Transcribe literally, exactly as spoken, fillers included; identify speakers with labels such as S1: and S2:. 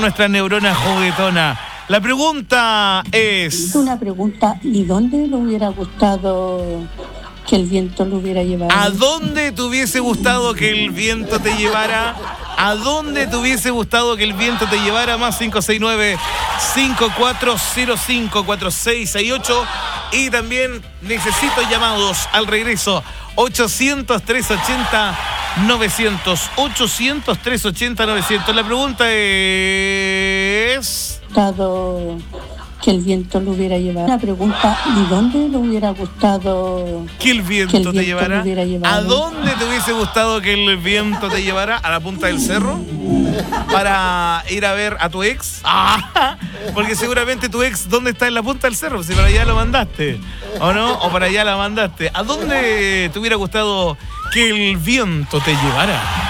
S1: nuestra neurona juguetona. La pregunta es...
S2: Una pregunta, ¿y dónde le hubiera gustado que el viento lo hubiera llevado?
S1: ¿A dónde te hubiese gustado que el viento te llevara? ¿A dónde te hubiese gustado que el viento te llevara? Más cinco seis nueve, cinco cuatro cero cinco, cuatro seis seis ocho. Y también necesito llamados al regreso. ochocientos, trescientos ochenta, novecientos. ochocientos, trescientos ochenta, novecientos. La pregunta es...
S2: Gustado que el viento lo hubiera llevado. Una pregunta, ¿y dónde le hubiera gustado
S1: que el viento,
S2: que el
S1: te
S2: viento
S1: llevara?
S2: lo hubiera llevado?
S1: ¿A dónde te hubiese gustado que el viento te llevara? ¿A la punta del cerro? ¿Para ir a ver a tu ex? Ah, porque seguramente tu ex, ¿dónde está en la punta del cerro? Si para allá lo mandaste, ¿o no? ¿O para allá la mandaste? ¿A dónde te hubiera gustado que el viento te llevara?